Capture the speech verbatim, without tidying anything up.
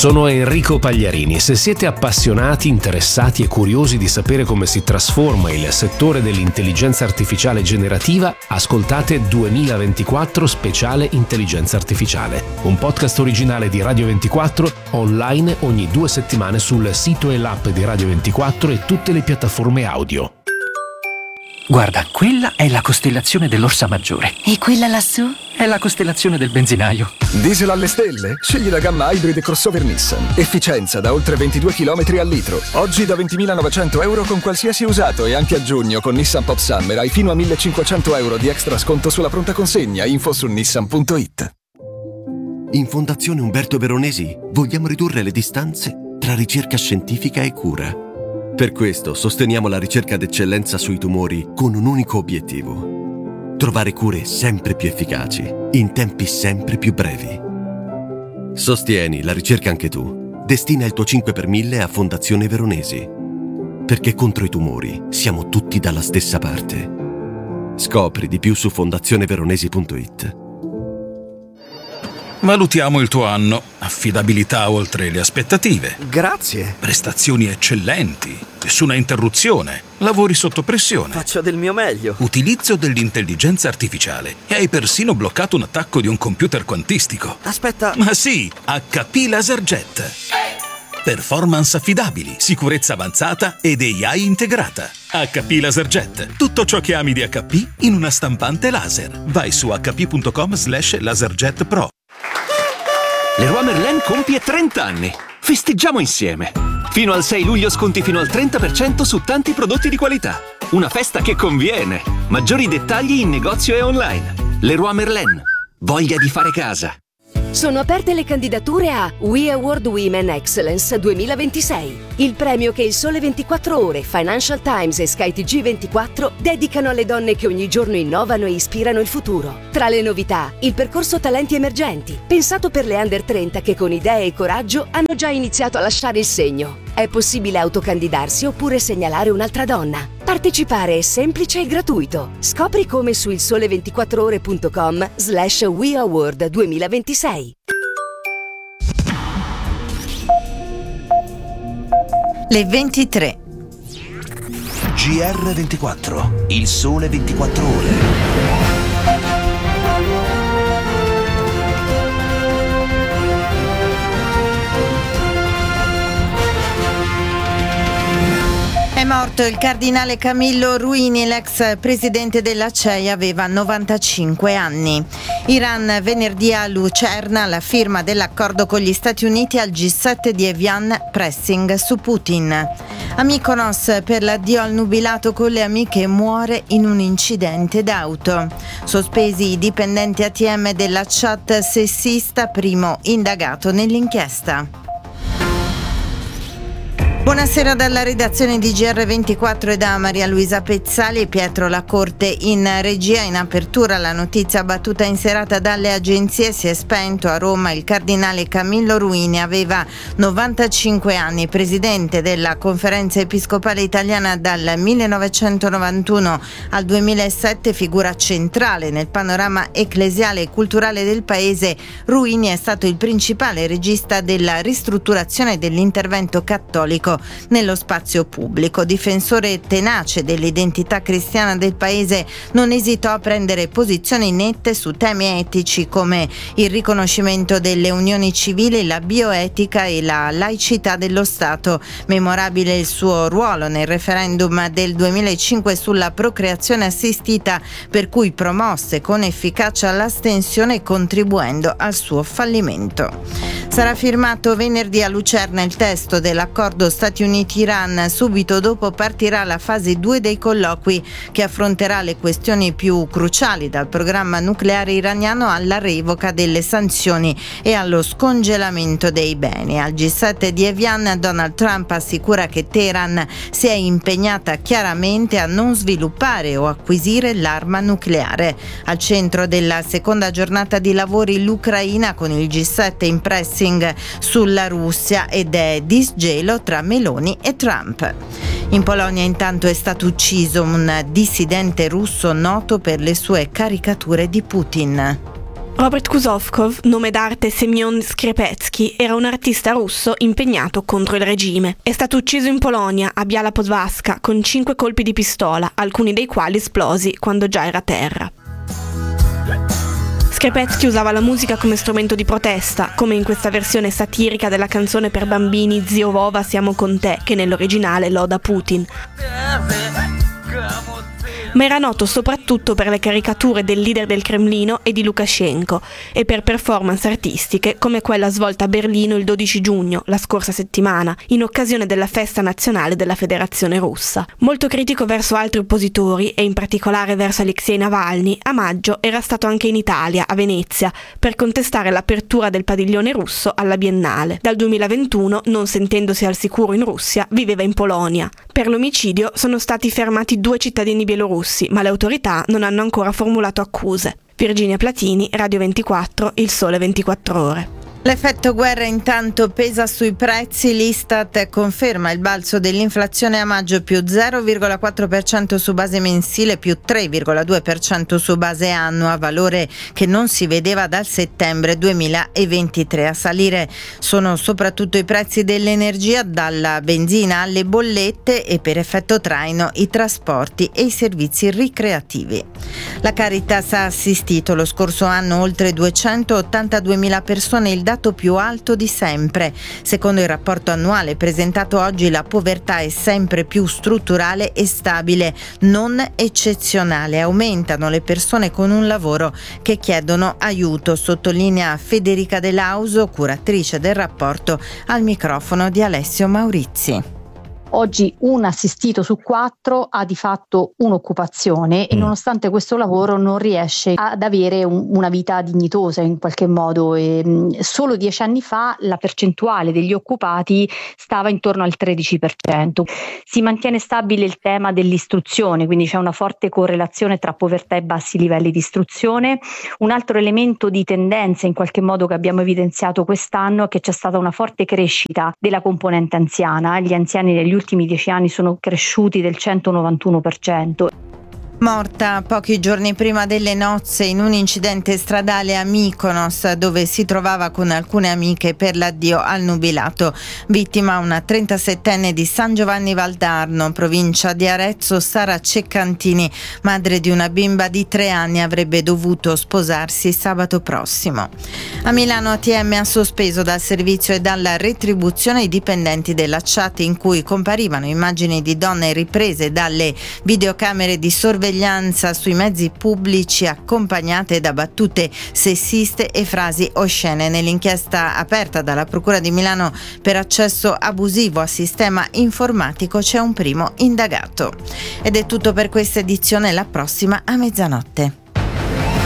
Sono Enrico Pagliarini e se siete appassionati, interessati e curiosi di sapere come si trasforma il settore dell'intelligenza artificiale generativa, ascoltate duemilaventiquattro Speciale Intelligenza Artificiale, un podcast originale di Radio ventiquattro, online ogni due settimane sul sito e l'app di Radio ventiquattro e tutte le piattaforme audio. Guarda, quella è la costellazione dell'Orsa Maggiore. E quella lassù? È la costellazione del benzinaio. Diesel alle stelle? Scegli la gamma hybrid e crossover Nissan. Efficienza da oltre ventidue chilometri al litro. Oggi da ventimilanovecento euro con qualsiasi usato e anche a giugno con Nissan Pop Summer hai fino a millecinquecento euro di extra sconto sulla pronta consegna. Info su nissan punto it. In Fondazione Umberto Veronesi vogliamo ridurre le distanze tra ricerca scientifica e cura. Per questo sosteniamo la ricerca d'eccellenza sui tumori con un unico obiettivo: trovare cure sempre più efficaci, in tempi sempre più brevi. Sostieni la ricerca anche tu. Destina il tuo cinque per mille a Fondazione Veronesi. Perché contro i tumori siamo tutti dalla stessa parte. Scopri di più su fondazione veronesi punto it. Valutiamo il tuo anno. Affidabilità oltre le aspettative. Grazie. Prestazioni eccellenti. Nessuna interruzione. Lavori sotto pressione. Faccio del mio meglio. Utilizzo dell'intelligenza artificiale. E hai persino bloccato un attacco di un computer quantistico. Aspetta. Ma sì, acca pi LaserJet. Performance affidabili, sicurezza avanzata ed A I integrata. acca pi LaserJet. Tutto ciò che ami di acca pi in una stampante laser. Vai su acca pi punto com slash laserjet pro. Leroy Merlin compie trenta anni. Festeggiamo insieme. Fino al sei luglio sconti fino al trenta per cento su tanti prodotti di qualità. Una festa che conviene. Maggiori dettagli in negozio e online. Leroy Merlin. Voglia di fare casa. Sono aperte le candidature a We Award Women Excellence duemilaventisei, il premio che il Sole ventiquattro Ore, Financial Times e Sky T G ventiquattro dedicano alle donne che ogni giorno innovano e ispirano il futuro. Tra le novità, il percorso Talenti Emergenti, pensato per le under trenta che con idee e coraggio hanno già iniziato a lasciare il segno. È possibile autocandidarsi oppure segnalare un'altra donna. Partecipare è semplice e gratuito. Scopri come su il sole ventiquattro ore punto com slash We Award duemilaventisei. Le ventitré. G R ventiquattro, il sole ventiquattro ore. È morto il cardinale Camillo Ruini, l'ex presidente della C E I, aveva novantacinque anni. Iran venerdì a Lucerna la firma dell'accordo con gli Stati Uniti al G sette di Evian, pressing su Putin. A Mykonos per l'addio al nubilato con le amiche, muore in un incidente d'auto. Sospesi i dipendenti A T M della chat sessista, primo indagato nell'inchiesta. Buonasera dalla redazione di G R ventiquattro e da Maria Luisa Pezzali e Pietro La Corte in regia. In apertura la notizia battuta in serata dalle agenzie: si è spento a Roma il cardinale Camillo Ruini, aveva novantacinque anni, presidente della Conferenza Episcopale Italiana dal millenovecentonovantuno al duemilasette, figura centrale nel panorama ecclesiale e culturale del paese. Ruini è stato il principale regista della ristrutturazione dell'intervento cattolico nello spazio pubblico. Difensore tenace dell'identità cristiana del paese, non esitò a prendere posizioni nette su temi etici come il riconoscimento delle unioni civili, la bioetica e la laicità dello Stato. Memorabile il suo ruolo nel referendum del duemilacinque sulla procreazione assistita, per cui promosse con efficacia l'astensione contribuendo al suo fallimento. Sarà firmato venerdì a Lucerna il testo dell'accordo Stati Uniti-Iran. Subito dopo partirà la fase due dei colloqui che affronterà le questioni più cruciali, dal programma nucleare iraniano alla revoca delle sanzioni e allo scongelamento dei beni. Al G sette di Evian Donald Trump assicura che Teheran si è impegnata chiaramente a non sviluppare o acquisire l'arma nucleare. Al centro della seconda giornata di lavori l'Ucraina, con il G sette in pressing sulla Russia, ed è disgelo tra Meloni e Trump. In Polonia intanto è stato ucciso un dissidente russo noto per le sue caricature di Putin. Robert Kuzovkov, nome d'arte Semyon Skrepetsky, era un artista russo impegnato contro il regime. È stato ucciso in Polonia, a Biała Podlaska, con cinque colpi di pistola, alcuni dei quali esplosi quando già era a terra. Skrepetsky usava la musica come strumento di protesta, come in questa versione satirica della canzone per bambini Zio Vova siamo con te, che nell'originale loda Putin. Ma era noto soprattutto per le caricature del leader del Cremlino e di Lukashenko e per performance artistiche come quella svolta a Berlino il dodici giugno, la scorsa settimana, in occasione della festa nazionale della Federazione Russa. Molto critico verso altri oppositori e in particolare verso Alexei Navalny, a maggio era stato anche in Italia, a Venezia, per contestare l'apertura del padiglione russo alla Biennale. Dal duemilaventuno, non sentendosi al sicuro in Russia, viveva in Polonia. Per l'omicidio sono stati fermati due cittadini bielorussi, ma le autorità non hanno ancora formulato accuse. Virginia Platini, Radio ventiquattro, Il Sole ventiquattro Ore. L'effetto guerra intanto pesa sui prezzi, l'Istat conferma il balzo dell'inflazione a maggio più zero virgola quattro per cento su base mensile, più tre virgola due per cento su base annua, valore che non si vedeva dal settembre duemilaventitré. A salire sono soprattutto i prezzi dell'energia, dalla benzina alle bollette, e per effetto traino i trasporti e i servizi ricreativi. La Caritas ha assistito lo scorso anno oltre duecentottantaduemila persone, il dato più alto di sempre. Secondo il rapporto annuale presentato oggi, la povertà è sempre più strutturale e stabile, non eccezionale. Aumentano le persone con un lavoro che chiedono aiuto, sottolinea Federica De Lauso, curatrice del rapporto, al microfono di Alessio Maurizi. Oggi un assistito su quattro ha di fatto un'occupazione e nonostante questo lavoro non riesce ad avere un, una vita dignitosa in qualche modo. E, mh, solo dieci anni fa la percentuale degli occupati stava intorno al tredici per cento. Si mantiene stabile il tema dell'istruzione, quindi c'è una forte correlazione tra povertà e bassi livelli di istruzione. Un altro elemento di tendenza in qualche modo che abbiamo evidenziato quest'anno è che c'è stata una forte crescita della componente anziana. Gli anziani negli ultimi dieci anni sono cresciuti del centonovantuno per cento. Morta pochi giorni prima delle nozze in un incidente stradale a Mykonos, dove si trovava con alcune amiche per l'addio al nubilato. Vittima una trentasettenne di San Giovanni Valdarno, provincia di Arezzo, Sara Ceccantini, madre di una bimba di tre anni, avrebbe dovuto sposarsi sabato prossimo. A Milano A T M ha sospeso dal servizio e dalla retribuzione i dipendenti della chat in cui comparivano immagini di donne riprese dalle videocamere di sorveglianza sui mezzi pubblici, accompagnate da battute sessiste e frasi oscene. Nell'inchiesta aperta dalla Procura di Milano per accesso abusivo a sistema informatico c'è un primo indagato. Ed è tutto per questa edizione, la prossima a mezzanotte.